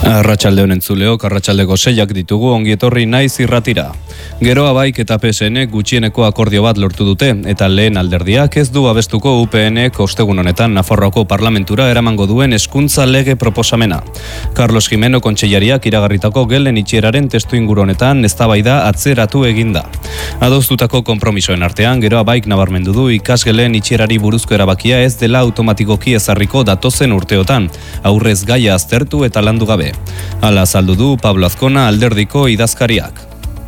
Arratsalde honen zuleok, arratsaldeko 6ak ditugu, ongi etorri naiz irratira. Gero Abaik eta PSN gutxieneko akordio bat lortu dute, eta lehen alderdiak ez du abestuko UPNek ostegun honetan Nafarroako parlamentura eramango duen hezkuntza lege proposamena. Carlos Jimeno kontseilariak iragarritako gelen itxieraren testuinguru honetan eztabaida atzeratu eginda. Adostutako konpromisoen artean, gero Abaik nabarmendu du ikasgelen itxierari buruzko erabakia ez dela automatikoki ezarriko datozen urteotan, aurrez gaia aztertu eta landu gabe. Hala azaldu du Pablo Azkona alderdiko idazkariak.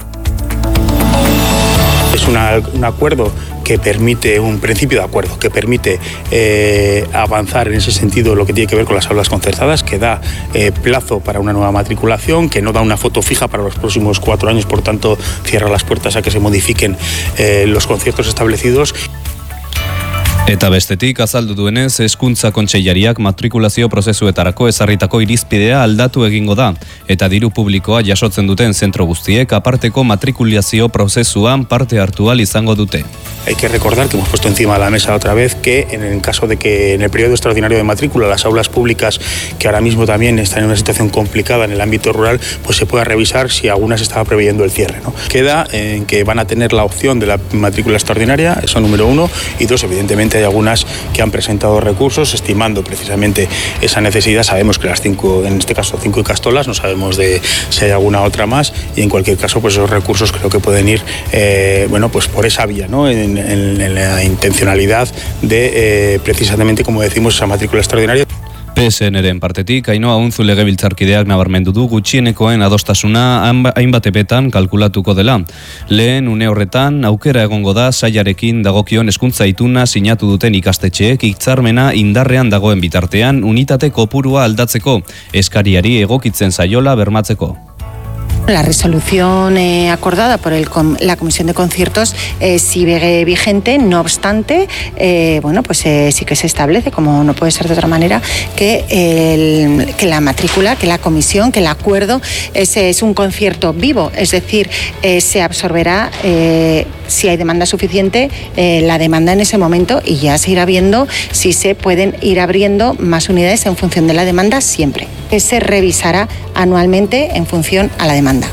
Es un acuerdo que permite, un principio de acuerdo, que permite avanzar en ese sentido lo que tiene que ver con las aulas concertadas, que da plazo para una nueva matriculación, que no da una foto fija para los próximos 4 años, por tanto cierra las puertas a que se modifiquen los conciertos establecidos. Eta bestetik azaldu duenez, hezkuntza kontseilariak matrikulazio prozesuetarako ezarritako irizpidea aldatu egingo da, eta diru publikoa jasotzen duten zentro guztiek aparteko matrikulazio prozesuan parte hartu ahal izango dute. Hay que recordar que hemos puesto encima de la mesa otra vez que en el caso de que en el periodo extraordinario de matrícula las aulas públicas, que ahora mismo también están en una situación complicada en el ámbito rural, pues se pueda revisar si algunas estaba preveyendo el cierre, ¿no? Queda en que van a tener la opción de la matrícula extraordinaria, eso número 1, y 2, evidentemente hay algunas que han presentado recursos estimando precisamente esa necesidad. Sabemos que las 5, en este caso 5 Icastolas, no sabemos de si hay alguna otra más, y en cualquier caso pues esos recursos creo que pueden ir pues por esa vía, ¿no? En la intencionalidad de precisamente, como decimos, esa matrícula extraordinaria. PSNren partetik, Ainhoa Unzu legebiltzarkideak nabarmendu du gutxienekoen adostasuna hainbat epetan kalkulatuko dela. Lehen une horretan aukera egongo da sailarekin dagokion hezkuntza ituna sinatu duten ikastetxeek hitzarmena indarrean dagoen bitartean unitate kopurua aldatzeko, eskariari egokitzen zaiola bermatzeko. La resolución acordada por la Comisión de Conciertos sigue vigente, no obstante, sí que se establece, como no puede ser de otra manera, que la matrícula, que la comisión, que el acuerdo es un concierto vivo, es decir, se absorberá, si hay demanda suficiente, la demanda en ese momento, y ya se irá viendo si se pueden ir abriendo más unidades en función de la demanda siempre. Que se revisará anualmente en función a la demanda.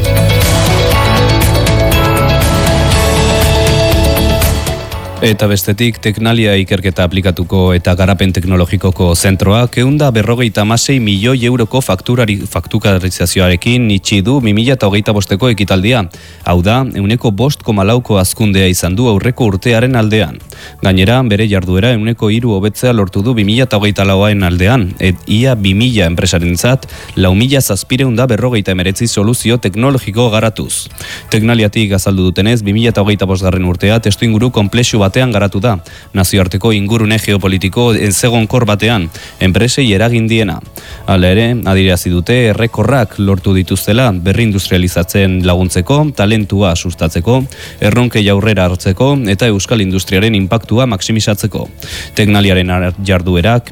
Eta bestetik, Teknalia ikerketa aplikatuko eta garapen teknologikoko zentroak 156 milioi euroko fakturizazioarekin itxi du 2025ko ekitaldia. Hau da, 5,4ko hazkundea izan du aurreko urtearen aldean. Gainera, bere jarduera 3% hobetzea lortu du 2024 aldean, ia 2000 enpresarentzat 4.749 soluzio teknologiko garatuz. Teknaliatik azaldu dutenez, 2025 urtea testuinguru konplexu batean garatu da, nazioarteko ingurune geopolitiko ezegonkor batean, enpresei eragin diena. Hala ere, adierazi dute errekorrak lortu dituztela berrindustrializatzen laguntzeko, talentua sustatzeko, erronkei aurrera hartzeko eta euskal industriaren inpaktua maximizatzeko. Teknaliaren jarduerak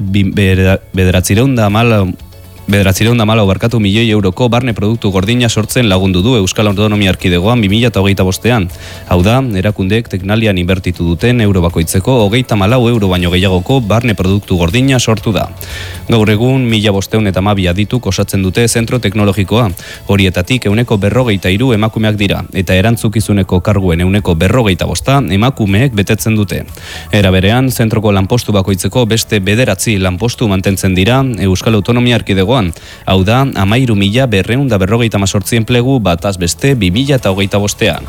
914 milioi euroko barne produktu gordina sortzen lagundu du Euskal Autonomia Erkidegoan 2025an. Hau da, erakundeek Teknalian inbertitu duten euro bakoitzeko 34 euro baino gehiagoko barne produktu gordina sortu da. Gaur egun 1512 adituk osatzen dute zentro teknologikoa. Horietatik 143 emakumeak dira, eta erantzukizuneko karguen 145 emakumeek betetzen dute. Era berean, zentroko lanpostu bakoitzeko beste 9 lanpostu mantentzen dira Euskal Autonomia Erkidegoan. Hau da, 13.258 enplegu bataz beste 2025an.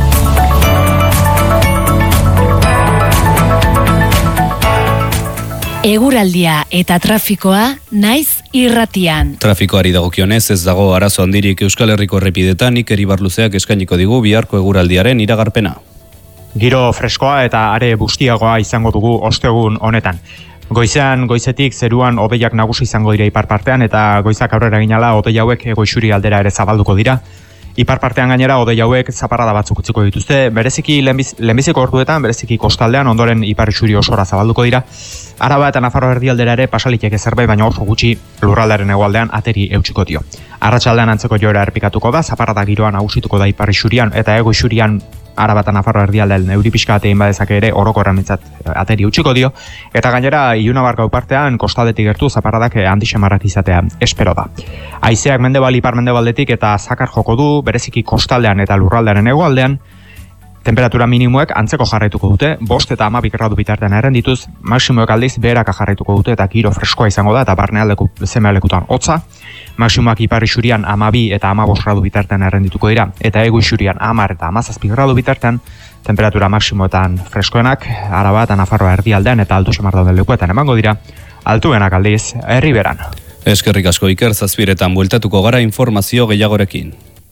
Eguraldia eta trafikoa naiz irratian. Trafikoari dagokionez ez dago arazo handirik Euskal Herriko errepidetan. Iker Ibarluzeak eskainiko digu biharko eguraldiaren iragarpena. Giro freskoa eta are bustiagoa izango dugu ostegun honetan. Goizetik zeruan hodeiak nagusi izango dira ipar partean, eta goizak aurrera ginala hodei hauek goizuri aldera ere zabalduko dira. Ipar partean gainera hodei hauek zaparrada batzuk utziko dituzte, bereziki lehenbiziko orduetan, bereziki kostaldean, ondoren ipar isuri osora zabalduko dira. Araba eta Nafarroa erdialdera ere pasalitek zerbait, baina oso gutxi lurraldearen hegoaldean ateri eutsiko dio. Arratsaldean antzeko joera errepikatuko da, zaparrada giroa nagusituko da ipar isurian eta hego isurian Araba eta Nafarroa erdialdean euri pixka bat egin badezake ere orokorra mintzat ateri utziko dio, eta gainera Ilunabar gau partean kostaldetik gertu zaparradak handi xamarrak izatea espero da. Haizeak ipar mendebaldetik eta zakar joko du, bereziki kostaldean eta lurraldearen hegoaldean. Temperatura minimoek antzeko jarraituko dute, 5 eta 12 gradu bitartean errendituz, maksimoek aldiz beheraka jarraituko dute eta giro freskoa izango da eta barnealdeko zemealekutan hotza. Maksimoak ipar isurian 12 eta 15 gradu bitartean errendituko dira, eta hego isurian 10 eta 17 gradu bitartean, temperatura maksimoetan freskoenak, Araba eta Nafarroa erdialdean eta altu xamar dauden lekuetan emango dira, altuenak aldiz Erriberan. Eskerrik asko Iker, zazpiretan bueltatuko gara informazio gehiagorekin.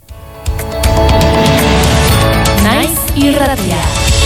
Naiz irratia.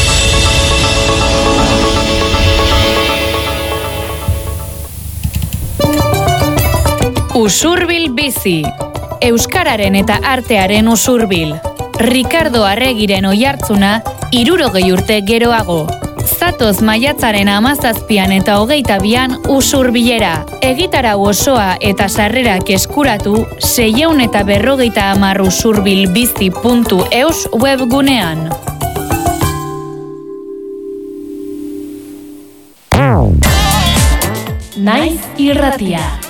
Usurbil bizi. Euskararen eta artearen usurbil. Ricardo Arregiren oihartzuna 60 urte geroago. Zatoz maiatzaren 17 eta 22an usurbilera. Egitarau osoa eta sarrerak eskuratu 650 usurbilbizi.eus webgunean. Naiz irratia.